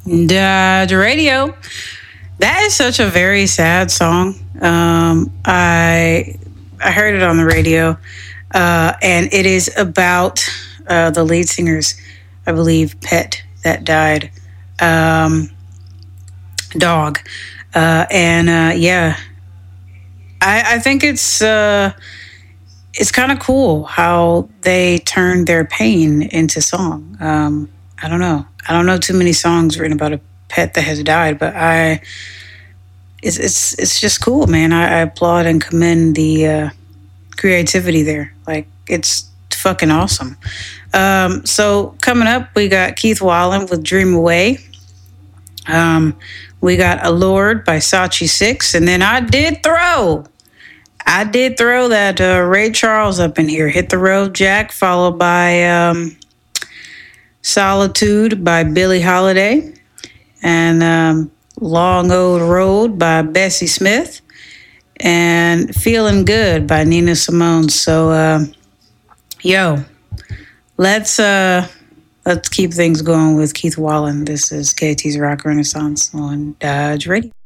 Dodge Radio. That is such a very sad song. I heard it on the radio, and it is about the lead singer's, I believe, pet that died, um, dog, and yeah, I think it's kind of cool how they turned their pain into song. I don't know. I don't know too many songs written about a pet that has died, but it's just cool, man. I applaud and commend the creativity there. Like it's fucking awesome. So coming up, we got Keith Wallen with "Dream Away." We got "Allured" by Sachi Six, and then I did throw that Ray Charles up in here. "Hit the Road, Jack," followed by "Solitude" by Billie Holiday, and "Long Old Road" by Bessie Smith, and "Feeling Good" by Nina Simone. So, yo, let's let's keep things going with Keith Wallen. This is KT's Rock Renaissance on Dodge Radio.